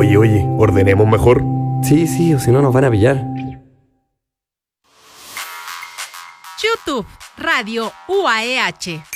Oye, ordenemos mejor. Sí, o si no nos van a pillar. YouTube, Radio UAEH.